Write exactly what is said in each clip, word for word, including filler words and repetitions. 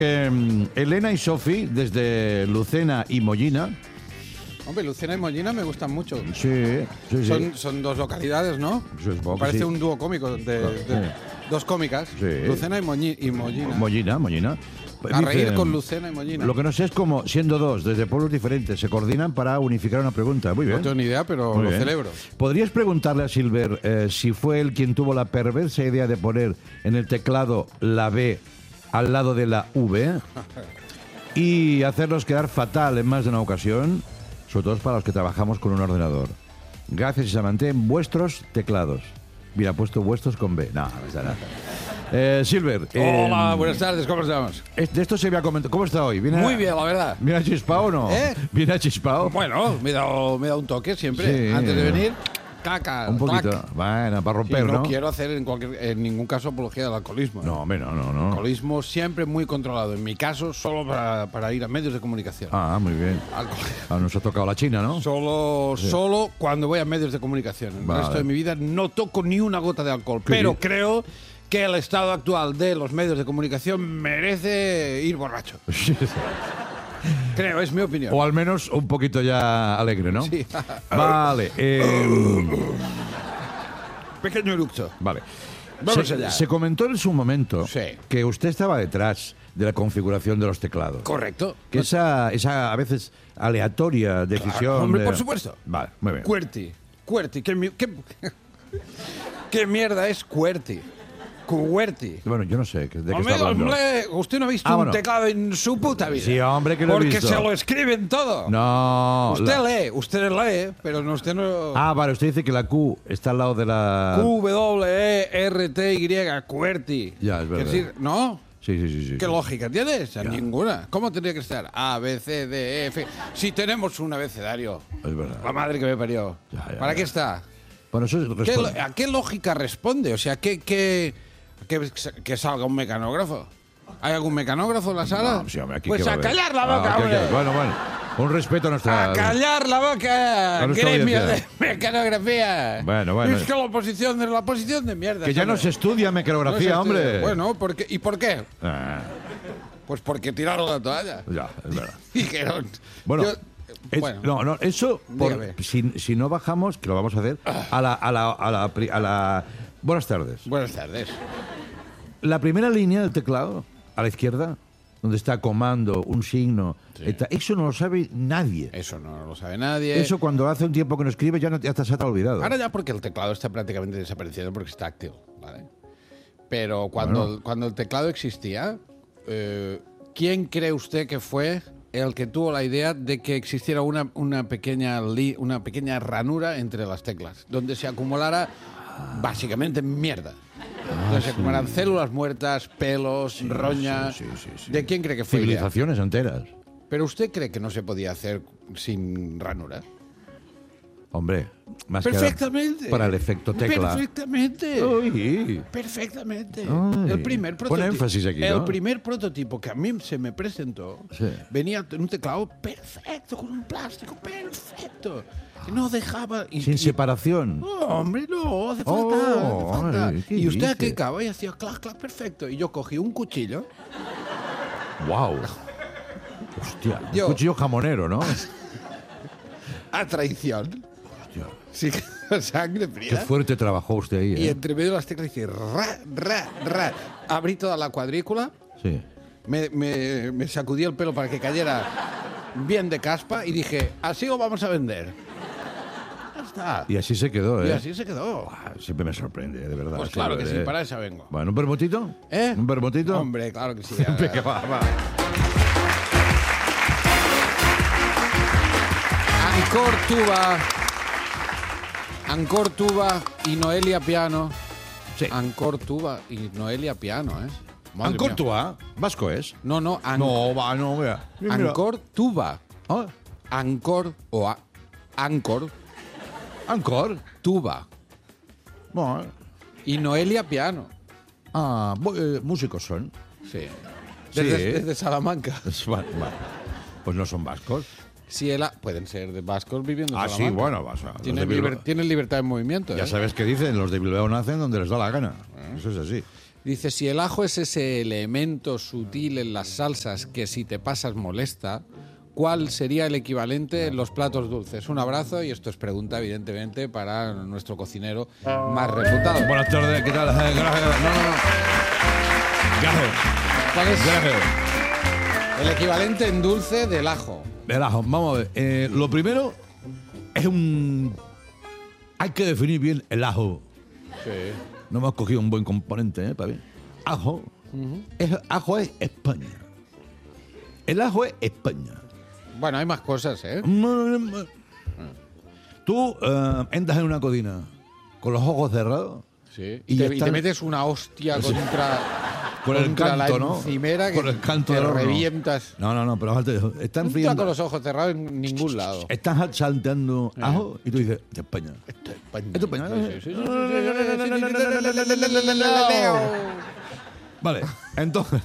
Eh, Elena y Sofi, desde Lucena y Mollina. Hombre, Lucena y Mollina me gustan mucho. Sí, sí, sí. Son, son dos localidades, ¿no? Sí, supongo que Parece sí. un dúo cómico de, de- Sí. dos cómicas. Sí. Lucena y, Moñi- y Mollina. Mollina, Mollina. A Dice, reír con Lucena y Mollina. Lo que no sé es cómo, siendo dos, desde pueblos diferentes, se coordinan para unificar una pregunta. Muy bien. No tengo ni idea, pero Muy lo bien. celebro. ¿Podrías preguntarle a Silver eh, si fue él quien tuvo la perversa idea de poner en el teclado la B al lado de la V y hacernos quedar fatal en más de una ocasión, sobre todo para los que trabajamos con un ordenador? Gracias y se mantienen vuestros teclados. Mira, ha puesto vuestros con B. No, no está nada. Eh, Silver. eh, Hola, buenas tardes, ¿cómo estamos? es- De esto se había comentado. ¿Cómo está hoy? ¿Viene a- Muy bien, la verdad. ¿Viene a chispao o no? ¿Eh? ¿Viene a chispao? Bueno, me he dado, me he dado un toque siempre. Sí. Antes de venir, caca, Un poquito. clac. Bueno, para Y romper, no, ¿no? quiero hacer en, cualquier, en ningún caso apología del alcoholismo. ¿eh? No, hombre, no, no, no. Alcoholismo siempre muy controlado. En mi caso, solo para, para ir a medios de comunicación. Ah, muy bien. Alcohol- Ah, nos ha tocado la China, ¿no? Solo, solo cuando voy a medios de comunicación. El Vale. resto de mi vida no toco ni una gota de alcohol. Qué Pero bien. creo que el estado actual de los medios de comunicación merece ir borracho. Creo, es mi opinión. O al menos un poquito ya alegre, ¿no? Sí. Vale. eh, Pequeño eructo. vale. Vamos se, allá. se comentó en su momento Sí. que usted estaba detrás de la configuración de los teclados. Correcto. Que esa, esa a veces aleatoria decisión. hombre, de- por supuesto. Vale, muy bien. QWERTY. QWERTY. ¿Qué, mi- qué, qué mierda es QWERTY? QWERTY. Bueno, yo no sé ¿de qué Hombre, está hablando? hombre, usted no ha visto Ah, un bueno. teclado en su puta vida. Sí, hombre, que lo he Porque visto. se lo escriben todo. No. Usted la- lee, usted lee, pero no, usted no... Ah, vale, usted dice que la Q está al lado de la. Q, W, E, R, T, Y, QWERTY. Ya, es verdad. Es decir, ¿no? Sí, sí, sí. sí. ¿Qué lógica tienes? Ninguna. ¿Cómo tendría que estar? A, B, C, D, E, F. Si tenemos un abecedario. Es verdad. La madre que me parió. Ya, ya, ¿Para ya. qué está? Bueno, eso es ¿Qué responde. lo- ¿A qué lógica responde? O sea, ¿qué, qué, qué- que salga un mecanógrafo? ¿Hay algún mecanógrafo en la sala? No, sí, hombre, aquí pues qué va a haber. callar la Ah, boca, aquí, hombre. aquí. Bueno, bueno. Un respeto a nuestra. A callar la boca, A nuestra gremio de audiencia. mecanografía. Bueno, bueno. Es que la oposición es la oposición de mierda. Que ya no hombre. se estudia No mecanografía, se estudia. hombre. Bueno, ¿por qué? ¿Y por qué? Ah, Pues porque tiraron la toalla. ya, es verdad. Dijeron. Bueno, yo- es- bueno. no, no, eso, por- Dígame. si, si no bajamos, que lo vamos a hacer, a la, a la, a la, pri- a la- Buenas tardes. Buenas tardes. La primera línea del teclado, a la izquierda, donde está comando, un signo, eta- eso no lo sabe nadie. Eso no lo sabe nadie. Eso cuando hace un tiempo que no escribe ya, no, ya te- se te ha olvidado. Ahora ya porque el teclado está prácticamente desapareciendo porque está táctil, ¿vale? Pero cuando, Bueno. cuando el teclado existía, eh, ¿quién cree usted que fue el que tuvo la idea de que existiera una, una, pequeña, li- una pequeña ranura entre las teclas, donde se acumulara básicamente mierda? Donde se acumularan células muertas, pelos, roña. sí, sí, sí. ¿De quién cree que fue idea? Civilizaciones enteras. ¿Pero usted cree que no se podía hacer sin ranura? Hombre, más que Perfectamente. para el efecto tecla. Perfectamente. Uy. Perfectamente. Ay. El primer Pon prototipo. énfasis aquí, El ¿no? primer prototipo que a mí se me presentó Sí. venía en un teclado perfecto, con un plástico perfecto. Que no dejaba. Y, Sin y- separación. No, hombre, no, hace falta. Oh, hace falta. ay, ¿qué y usted dice? aquí acaba y hacía clac, clac, perfecto. Y yo cogí un cuchillo. Wow. Hostia, Yo- un cuchillo jamonero, ¿no? A traición. Hostia, Sí, sangre qué fría. fuerte trabajó usted ahí, Y ¿eh? entre medio de las teclas hice ra, ra, ra. Abrí toda la cuadrícula. Sí. Me, me- me sacudí el pelo para que cayera bien de caspa y dije, así lo vamos a vender. Ya está. Y así se quedó, ¿eh? Y así se quedó. Ah, siempre me sorprende, de verdad. Pues claro que sí, ¿eh? para eso vengo. Bueno, ¿un bermutito? ¿Eh? ¿Un bermutito? Hombre, claro que sí. Venga, va, va. Ancor Tuba. Ancor Tuba y Noelia Piano. Sí. Ancor Tuba y Noelia Piano, ¿eh? Madre Ancor mía. Tua, vasco es. No, no, An- No, va, no, mira. Mira, mira. Ancor Tuba. Ah, Ancor o a- Ancor Ancor. Tuba Bueno, y Noelia Piano. ah, bu- eh, músicos son. Sí. Sí. Desde, desde Salamanca. Es- Bueno, bueno. Pues no son vascos. Sí, ela- pueden ser de vascos viviendo en Ah, sí, Salamanca. bueno, vas a. los Tienen, de Bilbao- liber- tienen libertad de movimiento. Ya ¿eh? sabes qué dicen, los de Bilbao nacen donde les da la gana. Eso es así. Dice, si el ajo es ese elemento sutil en las salsas que si te pasas molesta, ¿cuál sería el equivalente en los platos dulces? Un abrazo, y esto es pregunta, evidentemente, para nuestro cocinero más reputado. Buenas tardes, ¿qué tal? Eh, Gracias. No, no, no. Gracias. ¿Cuál es Gracias. el equivalente en dulce del ajo? El ajo, vamos a ver. Eh, lo primero es un... Hay que definir bien el ajo. Sí. No hemos cogido un buen componente, ¿eh? Para bien. Ajo. Uh-huh. es, ajo es España. El ajo es España. Bueno, hay más cosas, ¿eh? Tú uh, entras en una cocina con los ojos cerrados. Sí. Y Y, te, están... y te metes una hostia contra, con el contra canto, la ¿no? encimera que Con el canto te del horno. revientas. No, no, no, pero fíjate, están No está friendo. con los ojos cerrados en ningún lado. Estás salteando ajo y tú dices, de España. Esto es España. Esto es España. Sí, sí, sí, sí, sí, sí. Vale, entonces.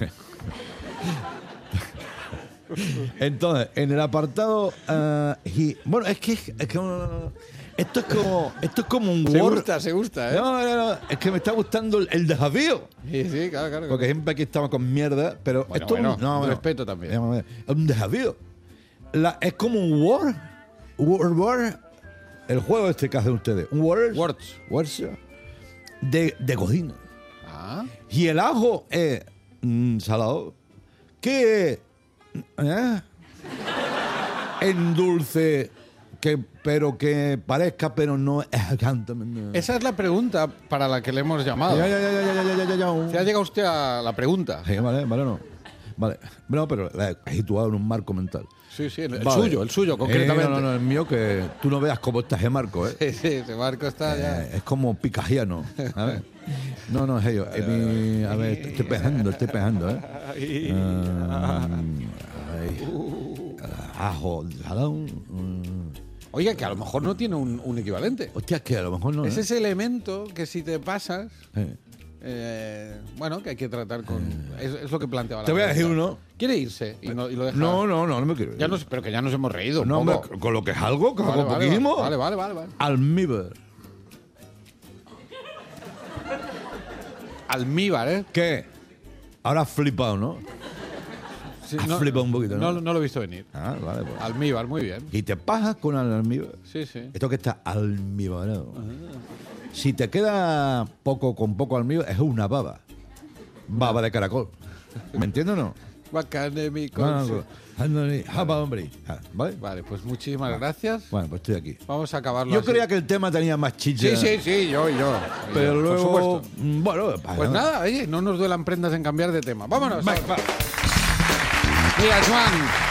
Entonces, en el apartado. Uh, y, bueno, es que. Es que uh, esto es como. Esto es como un Se Word. gusta, se gusta, ¿eh? No, no, no. Es que me está gustando el, el desafío. Sí, sí, claro, claro. Porque siempre aquí estamos con mierda. Pero Bueno, esto bueno, es un, no, bueno, respeto también. Es un desafío. La, es como un Word. Word, Word. El juego este que hacen ustedes. Un Word. Words. Words. De, de cocina. Ah, Y el ajo es mm, salado. ¿Qué es? ¿Eh? En dulce, que, pero que parezca, pero no es. esa es la pregunta para la que le hemos llamado. Ya, ya, ya, ya, ya, ya, ya, ya. ¿Se ha llegado usted a la pregunta? Sí, vale, vale, no. Vale. No, pero la he situado en un marco mental. Sí, sí, el, el Vale. suyo, el suyo, Eh, concretamente. no, no, no, el mío, que tú no veas cómo está ese marco, ¿eh? Sí, sí, ese barco está ya. Eh, es como picajiano. A ver. No, no, es ello. Es mi- a ver, estoy pegando, estoy pegando, ¿eh? Ah, ay. Ajo, salado. mm. Oiga, que a lo mejor no tiene un, un equivalente. Hostia, que a lo mejor no. Es ¿eh? ese elemento que si te pasas, Eh. eh, bueno, que hay que tratar con... Es, es lo que planteaba la Te voy a pregunta. decir uno. ¿Quiere irse y, no, y lo deja? No, no, no, no me quiero. ir. Ya nos, pero que ya nos hemos reído un no, poco. hombre, con lo que es algo, con Vale, algo vale, poquísimo. vale, vale, vale, vale. Almíbar. Almíbar, ¿eh? ¿Qué? Ahora has flipado, ¿no? Sí, Has flipado un poquito, ¿no? no, no lo he visto venir. Ah, vale, pues. Almíbar, muy bien. Y te pasas con el almíbar. Sí, sí. Esto que está almíbarado. Si te queda poco con poco almíbar, es una baba. Baba de caracol. ¿Me entiendes o no? Bacane, mi No, no, conse- no. Ándale, japa, hombre. Ah, ¿Vale? Vale, pues muchísimas gracias. Bueno, pues estoy aquí. Vamos a acabarlo Yo así. creía que el tema tenía más chicha. Sí, sí, sí, yo, yo. Pero yo, luego. Por supuesto. mm, Bueno, Pues nada, oye, no nos duelan prendas en cambiar de tema. Vámonos. Va, va. Mira, Joan.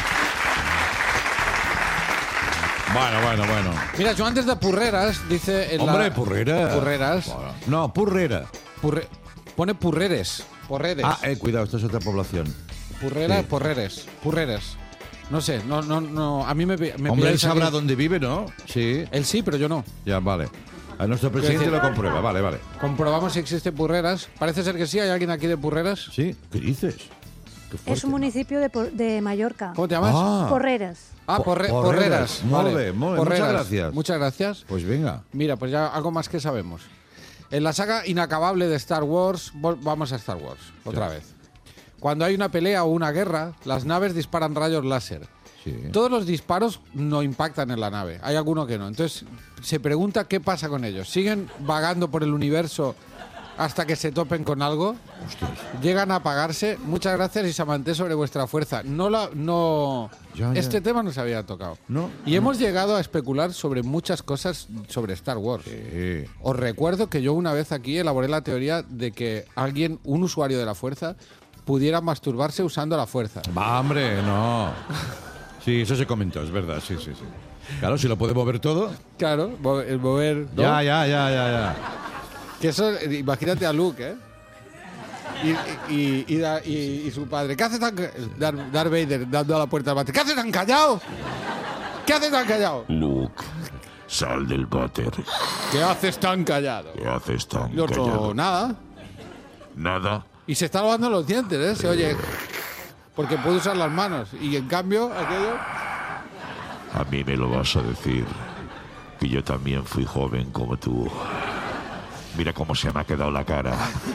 Bueno, bueno, bueno. Mira, Joan desde Purreras dice... En Hombre, la... purrera. Purreras. No, purrera. Purre- Pone Purreres. Porreres. Ah, eh, cuidado, esto es otra población. Purrera, sí. Porreres. Purreres. No sé, no, no, no. A mí me, me Hombre, él pilláis sabrá aquí. dónde vive, ¿no? Sí. Él sí, pero yo no. Ya, vale. A nuestro presidente decir- lo comprueba, vale, vale. Comprobamos si existe Purreras. Parece ser que sí. ¿Hay alguien aquí de Purreras? ¿Sí? ¿Qué dices? Qué fuerte. Es un municipio de, Por- de Mallorca. ¿Cómo te llamas? Ah, Porreras. Ah, Po- porre- Porreras. Porreras. Molt Vale. bé, molt bé. Muchas Porreras. gracias. Muchas gracias. pues venga. Mira, pues ya algo más que sabemos. En la saga inacabable de Star Wars, vol- vamos a Star Wars, otra vez. Cuando hay una pelea o una guerra, las naves disparan rayos láser. Sí. Todos los disparos no impactan en la nave, hay alguno que no. Entonces, se pregunta qué pasa con ellos. ¿Siguen vagando por el universo hasta que se topen con algo? Hostias. ¿Llegan a apagarse? Muchas gracias y se amanté sobre vuestra fuerza. No la, no... Ya, ya. Este tema no se había tocado. No, Y no. hemos llegado a especular sobre muchas cosas sobre Star Wars. Sí. Os recuerdo que yo una vez aquí elaboré la teoría de que alguien, un usuario de la fuerza, pudiera masturbarse usando la fuerza. Va, hombre, no. Sí, eso se comentó, es verdad, sí, sí, sí. Claro, si lo puede mover todo. Claro, mo- el mover... ¿no? Ya, ya, ya, ya, ya. Que eso, eh, imagínate a Luke, ¿eh? Y, y, y, da- y- y su padre. ¿Qué hace tan... ca- Darth, Darth Vader dando a la puerta al váter. ¿Qué hace tan callado? ¿Qué haces tan callado? Luke, sal del váter. ¿Qué haces tan callado? ¿Qué haces tan Y otro, callado? nada. Nada. Y se está lavando los dientes, ¿eh? Se oye... Porque puede usar las manos. Y en cambio, aquello... A mí me lo vas a decir. Que yo también fui joven como tú. Mira cómo se me ha quedado la cara.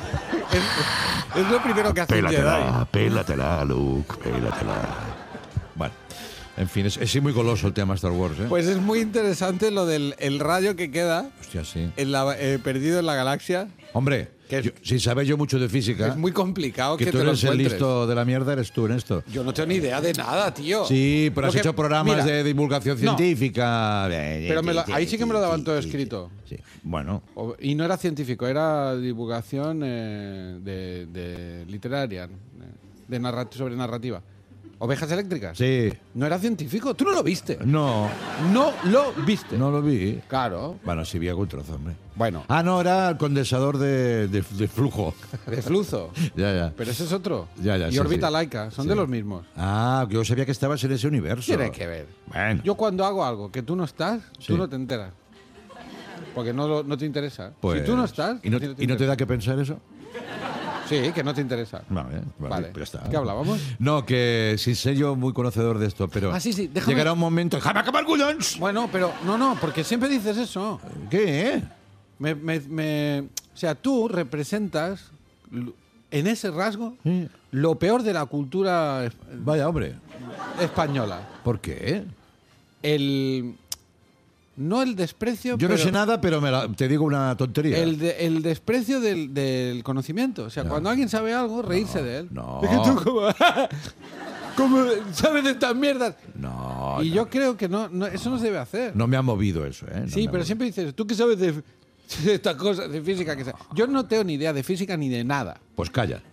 es, es lo primero que hace un Jedi. Pélatela, pélatela, Luke, pélatela. Bueno, en fin, es, es muy goloso el tema Star Wars, ¿eh? Pues es muy interesante lo del el rayo que queda Hostia, sí. en la, eh, perdido en la galaxia. Hombre, Que es- yo- sin saber yo mucho de física, Es muy complicado que, que tú te lo eres el encuentres. listo de la mierda, eres tú en esto. Yo no tengo ni idea de nada, tío. Sí, pero Lo has que- hecho programas mira, de divulgación no. científica. Pero me lo- ahí sí que me lo daban todo escrito. Sí, bueno. o- Y no era científico, era divulgación eh, de, de literaria, de narrat- sobre narrativa. Ovejas eléctricas. Sí. No era científico, tú no lo viste. No, No lo viste. no lo vi. Claro. Bueno, sí vi algún trozo, hombre. Bueno, Ah, no, era el condensador de, de- de flujo. de flujo. Ya, ya. Pero ese es otro. Ya, ya, y sí, órbita sí. laica, son Sí. de los mismos. Ah, yo sabía que estabas en ese universo. Tiene que ver. Bueno, Yo cuando hago algo que tú no estás, Sí. tú no te enteras. Porque no, lo- no te interesa. pues, si tú no estás... ¿Y no, a ti y no te interesa. da que pensar eso? Sí, que no te interesa. Vale, vale, Vale. pues ya está. ¿Qué hablábamos? No, que sin ser yo muy conocedor de esto, pero Ah, sí, sí, déjame- llegará un momento... ¡Déjame acabar, collons! Bueno, pero no, no, porque siempre dices eso. ¿Qué? Me, me- me- o sea, tú representas l- en ese rasgo Sí. lo peor de la cultura es- Vaya, hombre. española. ¿Por qué? El... No el desprecio, Yo no pero sé nada, pero me la- te digo una tontería. el, de- el desprecio del, del conocimiento. O sea, cuando alguien sabe algo, reírse de él. no. Es que tú como... como sabes de estas mierdas. No, Y no, yo creo que no, no, eso no se debe hacer. no me ha movido eso, ¿eh? No sí, me ha pero movido. siempre dices, ¿tú qué sabes de, de estas cosas, de física? Que sea? Yo no tengo ni idea de física ni de nada. Pues calla.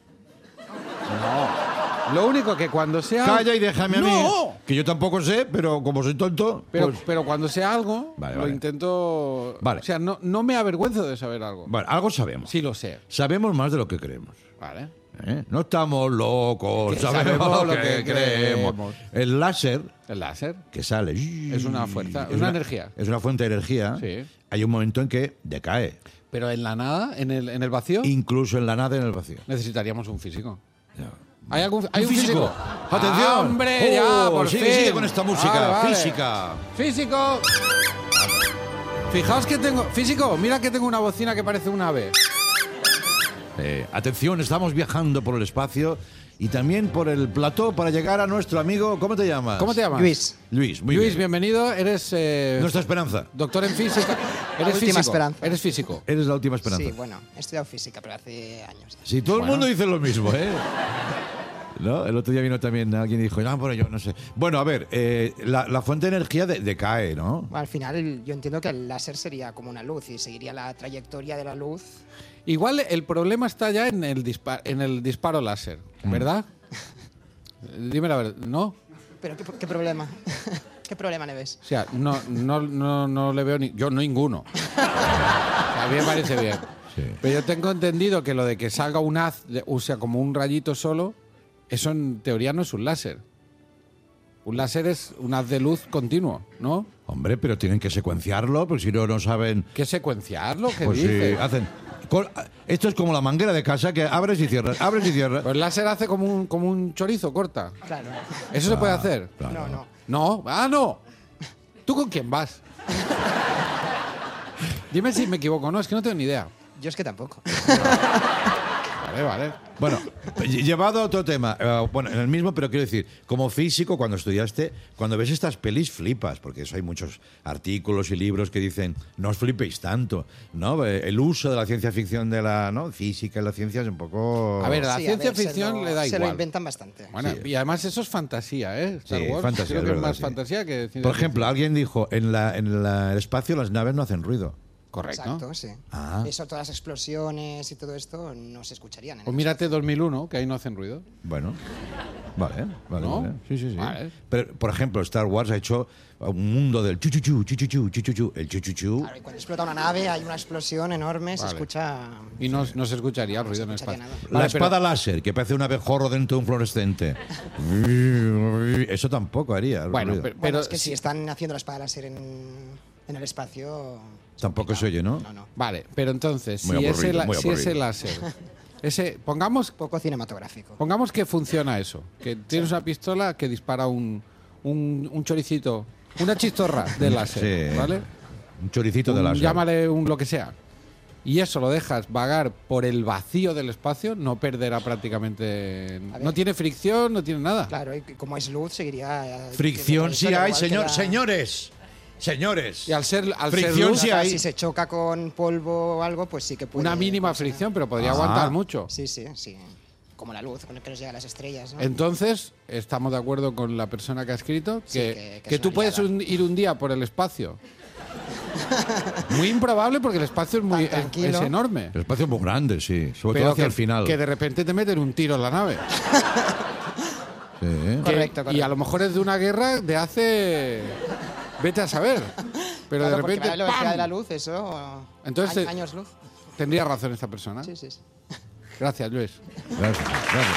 Lo único que cuando sea... Calla y déjame a mí. ¡No! Que yo tampoco sé, pero como soy tonto... Pero, pues- pero cuando sea algo, Vale, lo vale. intento... Vale. O sea, no, no me avergüenzo de saber algo. Bueno, algo sabemos. Sí lo sé. Sabemos más de lo que creemos. Vale. ¿eh? No estamos locos, Que sabemos, sabemos lo lo que, que creemos. creemos. El láser El láser. que sale... Es una fuerza, una energía. Es una fuente de energía. Sí. Hay un momento en que decae. Pero en la nada, en el, en el vacío, Incluso en la nada y en el vacío. necesitaríamos un físico. Ya. ¿Hay algún hay ¡Un un físico! físico? ¡Atención! ¡Ah, hombre, ya, Oh, por sigue, fin! sigue con esta música. Vale, vale. Física. ¡Físico! Fijaos que tengo... Físico, mira que tengo una bocina que parece un ave. Eh, atención, estamos viajando por el espacio y también por el plató para llegar a nuestro amigo... ¿Cómo te llamas? ¿Cómo te llamas? Luis. Luis, muy Luis, bien. bienvenido. Eres eh, Nuestra esperanza. doctor en física. Eres última físico. esperanza. Eres físico. Eres la última esperanza. Sí, bueno, he estudiado física, pero hace años ya. Sí, todo Bueno. el mundo dice lo mismo, ¿eh? ¿No? El otro día vino también alguien y dijo, no, pero yo no sé. Bueno, a ver, eh, la, la fuente de energía de- decae, ¿no? Bueno, al final yo entiendo que el láser sería como una luz y seguiría la trayectoria de la luz. Igual el problema está ya en el, dispa- en el disparo láser, ¿verdad? Dime la verdad, ¿no? Pero ¿qué, qué problema? ¿Qué problema le ves? O sea, no, no, no, no le veo ni... Yo ninguno. O sea, a mí me parece bien. Sí. Pero yo tengo entendido que lo de que salga un haz, de- o sea, como un rayito solo, eso en teoría no es un láser. Un láser es un haz de luz continuo, ¿no? Hombre, pero tienen que secuenciarlo, porque si no, no saben... ¿Qué secuenciarlo? ¿Qué Pues sí, dices? hacen... col- Esto es como la manguera de casa que abres y cierras, abres y cierras. Pues el láser hace como un, como un chorizo, corta. Claro. ¿Eso se puede hacer? Claro. No, no. No, ah, no. ¿Tú con quién vas? Dime si me equivoco, no, es que no tengo ni idea. Yo es que tampoco. Vale, vale. Bueno, lle- llevado a otro tema, eh, bueno, en el mismo, pero quiero decir, como físico, cuando estudiaste, cuando ves estas pelis flipas, porque eso hay muchos artículos y libros que dicen, no os flipéis tanto, ¿no? Eh, El uso de la ciencia ficción de la ¿no? física y la ciencia es un poco... A ver, la Sí, ciencia ver, se ficción lo- le da Se igual. lo inventan bastante. Bueno, Sí. y además eso es fantasía, ¿eh? Star Sí, Wars. fantasía, Creo es que es verdad, más sí. fantasía que ciencia Por ejemplo, ficción. alguien dijo, en, la, en la- el espacio las naves no hacen ruido. Correcto. Exacto, sí. Ah. Eso, todas las explosiones y todo esto no se escucharían. En Pues el mírate dos mil uno, que ahí no hacen ruido. Bueno, vale, vale, ¿No? vale. Sí, sí, sí. Vale. Pero, por ejemplo, Star Wars ha hecho un mundo del chuchuchu, chuchuchu, chuchuchu. El chuchuchu... Claro, y cuando explota una nave hay una explosión enorme, se Vale. escucha... Y no, no se escucharía ruido en el escucharía espacio. nada. La Vale, pero- espada láser, que parece un abejorro dentro de un fluorescente. Eso tampoco haría. Bueno, ruido. pero, Bueno, pero es que sí- si están haciendo la espada láser en, en el espacio... es Tampoco complicado. se oye, ¿no? No, no. Vale, pero entonces, Muy si, ese, aburrido, la- muy si ese aburrido. láser, ese, pongamos, Poco cinematográfico. pongamos que funciona eso, que tienes una pistola que dispara un, un, un choricito, una chistorra de láser, Sí. ¿vale? Un choricito de Un- láser. Llámale un lo que sea. y eso lo dejas vagar por el vacío del espacio, no perderá prácticamente... A ver. No tiene fricción, no tiene nada. Claro, y como es luz, seguiría... Fricción sí igual hay, que señor, la- señores. Señores. Y al ser, al ser Fricción luz, sí Claro, hay. Si se choca con polvo o algo, pues sí que puede... una mínima pues, fricción, pero podría Ah. aguantar mucho. Sí, sí, sí. Como la luz con la que nos llegan las estrellas, ¿no? Entonces, estamos de acuerdo con la persona que ha escrito Sí, que, que- que que es tú una puedes liada. un- ir un día por el espacio. Muy improbable porque el espacio es muy Tan es, tranquilo. es enorme. El espacio es muy grande, sí. Sobre Pero todo hacia que, el final. que de repente te meten un tiro en la nave. Sí. Que- Correcto, Y correcto. a lo mejor es de una guerra de hace... Vete a saber. Pero Claro, de porque repente... va a la velocidad ¡pam! de la luz, eso... Entonces, a- años luz. Tendría razón esta persona. Sí, sí, sí. Gracias, Luis. Gracias, gracias.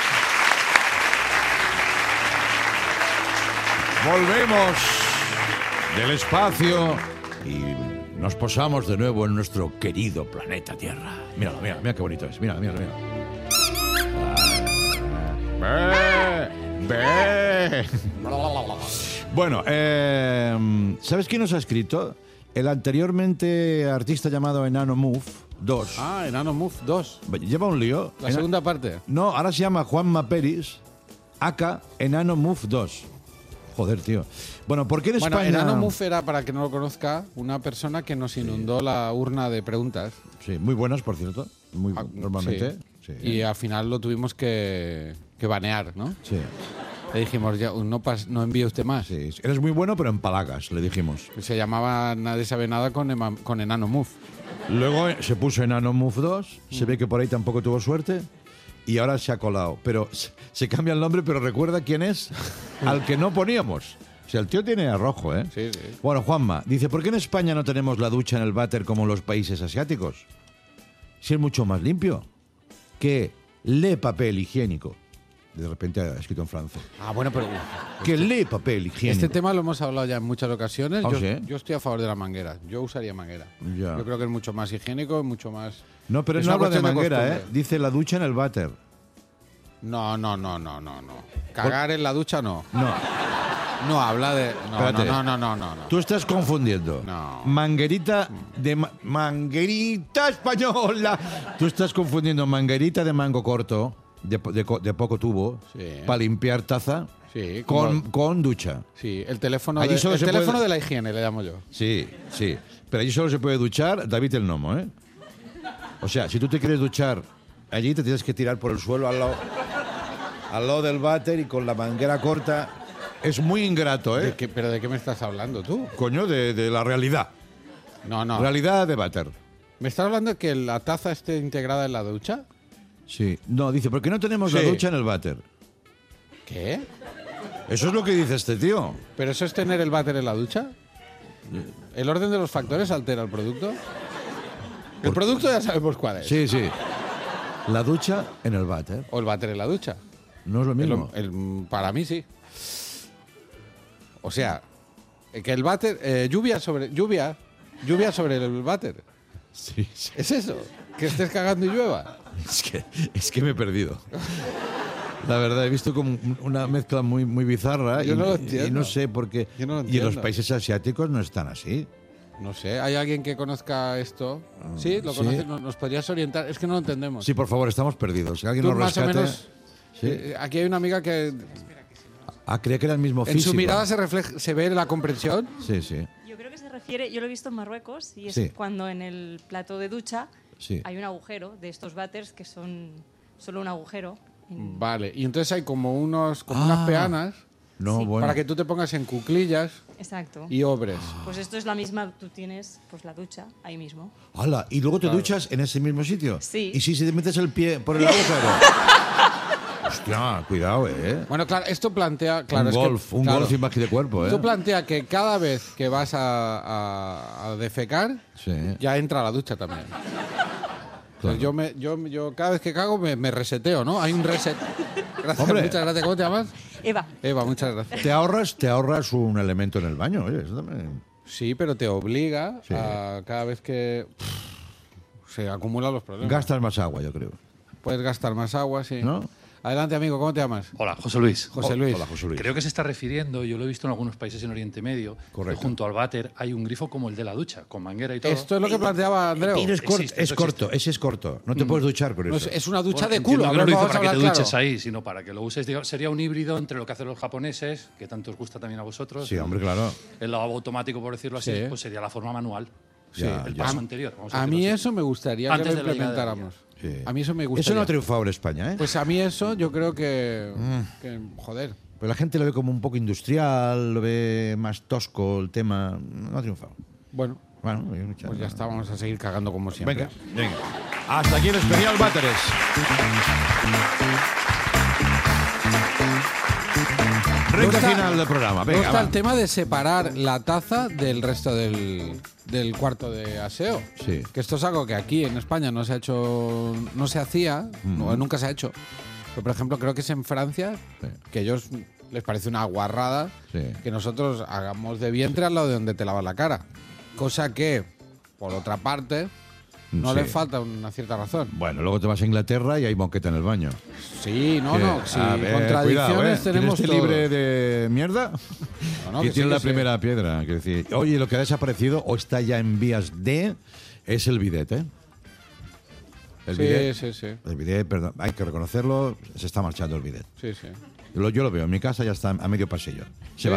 Volvemos del espacio y nos posamos de nuevo en nuestro querido planeta Tierra. Míralo, mira, mira qué bonito es. Mira, mira, mira. Ve, ve. Bueno, eh, ¿sabes quién nos ha escrito? El anteriormente artista llamado Enano Move dos. Ah, Enano Move dos. Lleva un lío. La Ena- segunda parte. No, ahora se llama Juanma Peris, aka Enano Move dos. Joder, tío. Bueno, ¿por qué en Bueno, España...? Enano Move era, para que no lo conozca, una persona que nos inundó la urna de preguntas. Sí, muy buenas, por cierto. Muy Ah, normalmente. sí. Sí. Y al final lo tuvimos que, que banear, ¿no? Sí, Le dijimos, ya, no, pas- no envíe usted más. sí. Eres muy bueno, pero en palagas, le dijimos. Se llamaba Nadie sabe nada con, Ema- con Enano Move. Luego eh, se puso Enano Move dos. Mm. Se ve que por ahí tampoco tuvo suerte. Y ahora se ha colado. Pero se, se cambia el nombre, pero recuerda quién es al que no poníamos. O sea, el tío tiene arrojo, ¿eh? Sí, sí. Bueno, Juanma, dice, ¿por qué en España no tenemos la ducha en el váter como en los países asiáticos? Si es mucho más limpio que le papel higiénico. De repente ha escrito en francés. Ah, bueno, pero Que le papel higiénico. este tema lo hemos hablado ya en muchas ocasiones. ¿Ah, yo, sí? yo estoy a favor de la manguera. Yo usaría manguera. Ya. Yo creo que es mucho más higiénico, mucho más... No, pero es no una habla de cuestión manguera, ¿eh? costumbre. Dice la ducha en el váter. No, no, no, no, no, no. Cagar en la ducha no. No, No habla de... No, Espérate. no, no, no, no, no. tú estás confundiendo. No. Manguerita de... ma- manguerita española. Tú estás confundiendo manguerita de mango corto, de, po- de co- de poco tubo, Sí. para limpiar taza, Sí, con, como- con ducha. Sí, el teléfono, Allí de, solo el se teléfono puede- de la higiene, le llamo yo. Sí, sí. Pero allí solo se puede duchar David el Nomo, ¿eh? O sea, si tú te quieres duchar allí, te tienes que tirar por el suelo al lado, al lado del váter y con la manguera corta. Es muy ingrato, ¿De ¿eh? qué- ¿Pero de qué me estás hablando tú? Coño, de, de la realidad. No, no. Realidad de váter. ¿Me estás hablando de que la taza esté integrada en la ducha? Sí. No, dice, ¿por qué no tenemos la Sí. ducha en el váter? ¿Qué? Eso es lo que dice este tío. ¿Pero eso es tener el váter en la ducha? ¿El orden de los factores altera el producto? El producto ya sabemos cuál es. Sí, sí. La ducha en el váter. O el váter en la ducha. No es lo El- mismo. el- para mí sí. O sea, que el váter... eh, lluvia sobre... Lluvia. Lluvia sobre el váter. Sí, sí. ¿Es eso? Que estés cagando y llueva. Es que, es que me he perdido. La verdad, he visto como una mezcla muy, muy bizarra Yo y, no lo y entiendo. no sé por qué. Yo no lo y en los entiendo. países asiáticos no están así. No sé, ¿hay alguien que conozca esto? ¿Sí? ¿Lo sí. conoce? ¿Nos, nos podrías orientar? Es que no lo entendemos. Sí, por favor, estamos perdidos. Si alguien Tú nos más o rescate. menos... Sí. eh, Aquí hay una amiga que Ah, creía que era el mismo en físico. su mirada se refleja, se ve la comprensión. Sí, sí. Yo creo que se refiere, yo lo he visto en Marruecos, y es Sí. cuando en el plato de ducha Sí. hay un agujero de estos váteres que son solo un agujero. en- Vale, y entonces hay como unos como Ah. unas peanas No, Sí. bueno. para que tú te pongas en cuclillas Exacto. y obres. Pues esto es la misma, tú tienes pues la ducha ahí mismo. ¡Hala! ¿Y luego te duchas en ese mismo sitio? Sí. ¿Y si, si te metes el pie por el agujero? Hostia, cuidado, ¿eh? Bueno, claro, esto plantea... Claro, un es que- golf, un claro, golf sin más de cuerpo, ¿eh? Esto plantea que cada vez que vas a, a- a defecar, Sí. ya entra a la ducha también. Claro. Entonces yo, me, yo, yo cada vez que cago me, me reseteo, ¿no? Hay un reset. Gracias, Hombre. muchas gracias. ¿Cómo te llamas? Eva, Eva, muchas gracias. Te ahorras, te ahorras un elemento en el baño, oye, eso también. Sí, pero te obliga Sí. a cada vez que pff, se acumulan los problemas. Gastas más agua, yo creo. Puedes gastar más agua, sí. ¿No? Adelante, amigo, ¿cómo te llamas? Hola, José Luis. José Luis. Hola, José Luis. Creo que se está refiriendo, yo lo he visto en algunos países en Oriente Medio, Correcto. que junto al váter hay un grifo como el de la ducha, con manguera y todo. Esto es lo que planteaba Andreu. Pero es, cort- Existe, es eso corto, existe. ese es corto. No te puedes duchar con No, eso. es, es una ducha Bueno, de culo. entiendo a que ver, no lo hizo vamos a para que te hablar duches claro. ahí, sino para que lo uses. Digamos, sería un híbrido entre lo que hacen los japoneses, que tanto os gusta también a vosotros. Sí, hombre, claro. El lavabo automático, por decirlo así, Sí. pues sería la forma manual. Sí, el ya. paso anterior. vamos a A decirlo mí así. eso me gustaría Antes que de lo la llegada de implementáramos. Sí. A mí eso me gustaría. Eso no ha triunfado en España, ¿eh? Pues a mí eso yo creo que, que joder. Pues la gente lo ve como un poco industrial, lo ve más tosco el tema. No ha triunfado. Bueno, Bueno, hay mucha- pues ya está, vamos a seguir cagando como siempre. Venga, venga. Hasta aquí el especial Váteres. Recta Me gusta- final del programa. Me Venga, gusta va. el tema de separar la taza del resto del, del cuarto de aseo. Sí. Que esto es algo que aquí en España no se ha hecho, no se hacía, o nunca se ha hecho. Pero, por ejemplo, creo que es en Francia, Sí. que a ellos les parece una guarrada Sí. que nosotros hagamos de vientre al lado de donde te lavas la cara. Cosa que, por otra parte, no Sí. le falta una cierta razón. Bueno, luego te vas a Inglaterra y hay moqueta en el baño. Sí, no, Que- no, sí, a ver, contradicciones cuidado, ¿eh? tenemos ¿Tienes todos. libre de mierda? No, no, y que sí, tiene que la sí. primera piedra. Quiero decir, oye, lo que ha desaparecido o está ya en vías de es el bidet, ¿eh? El Sí, bidet. sí, sí, El bidet, perdón, hay que reconocerlo, se está marchando el bidet. sí, sí. Lo- yo lo veo, en mi casa ya está a medio pasillo. Se Sí. va.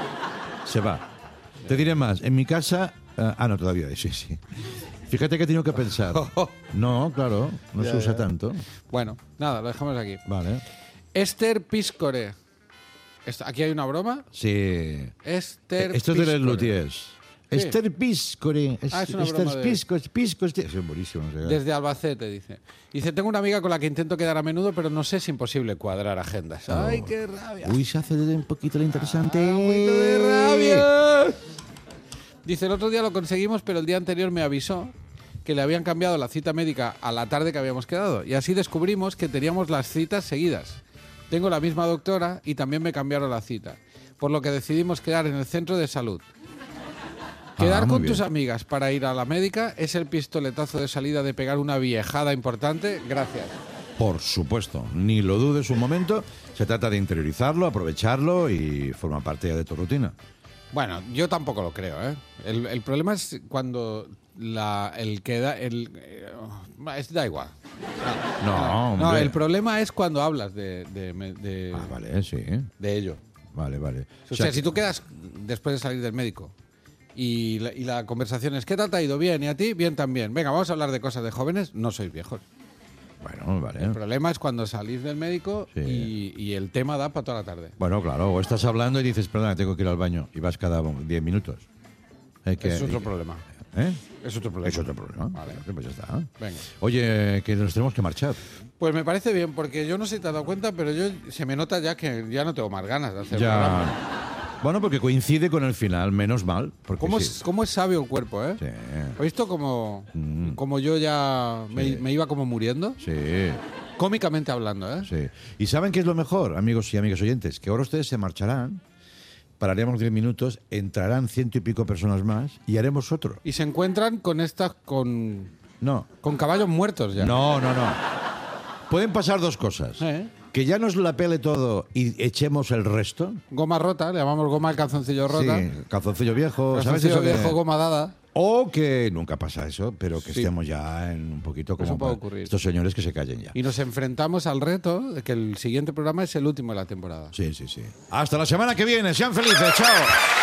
Se va. Te diré más, en mi casa... eh, ah, no, todavía, sí, sí. Fíjate que he tenido que pensar. No, claro, no se usa tanto. Bueno, nada, lo dejamos aquí. Vale. Esther Piscore. Esto- Aquí hay una broma. Sí. Esther Esto es de Piscore. los Lutiers. Sí. Esther Piscore. Es- Ah, es una Esther broma de- Piscore, Piscore. Es buenísimo. no sé. Desde Albacete, dice. Dice, tengo una amiga con la que intento quedar a menudo, pero no sé si es imposible cuadrar agendas. ¡Ay, qué rabia! Uy, se hace un poquito lo interesante. ¡Ah, un poquito de rabia! Dice, el otro día lo conseguimos, pero el día anterior me avisó que le habían cambiado la cita médica a la tarde que habíamos quedado. Y así descubrimos que teníamos las citas seguidas. Tengo la misma doctora y también me cambiaron la cita. Por lo que decidimos quedar en el centro de salud. Quedar Ah, muy con bien. tus amigas para ir a la médica es el pistoletazo de salida de pegar una viejada importante. Gracias. Por supuesto, ni lo dudes un momento. Se trata de interiorizarlo, aprovecharlo y forma parte ya de tu rutina. Bueno, yo tampoco lo creo, ¿eh? El, el problema es cuando la, el queda... El, eh, es, da igual. No, No, hombre. el problema es cuando hablas de, de, de- Ah, vale, sí. de ello. Vale, vale. O sea, si tú quedas después de salir del médico y la, y la conversación es ¿qué tal te ha ido? Bien, ¿y a ti? Bien también. Venga, vamos a hablar de cosas de jóvenes. No sois viejos. Bueno, vale. El problema es cuando salís del médico Sí. y, y el tema da para toda la tarde. Bueno, claro, o estás hablando y dices, perdona, tengo que ir al baño y vas cada diez minutos. Hay que- Es otro hay que- problema. ¿Eh? Es otro problema. Es otro problema. Vale. Pues ya está. Venga. Oye, que nos tenemos que marchar. Pues me parece bien, porque yo no sé si te has dado cuenta, pero yo se me nota ya que ya no tengo más ganas de hacer programa. Ya. Bueno, porque coincide con el final, menos mal. Porque ¿Cómo, sí. es, ¿Cómo es sabio el cuerpo, eh? Sí. ¿Has visto como, Mm. como yo ya me, Sí. me iba como muriendo? Sí, Cómicamente hablando, ¿eh? sí. ¿Y saben qué es lo mejor, amigos y amigas oyentes? Que ahora ustedes se marcharán, pararemos diez minutos, entrarán ciento y pico personas más y haremos otro. Y se encuentran con estas, con, No, con caballos muertos ya. no, no, no. Pueden pasar dos cosas. ¿Eh? Que ya nos la pele todo y echemos el resto. Goma rota, le llamamos goma al calzoncillo rota. Sí, calzoncillo viejo, ¿sabes Calzoncillo eso que- viejo, goma dada. O que nunca pasa eso, pero que Sí. estemos ya en un poquito como Eso puede para ocurrir. estos señores que se callen ya. Y nos enfrentamos al reto de que el siguiente programa es el último de la temporada. Sí, sí, sí. Hasta la semana que viene. Sean felices. Chao.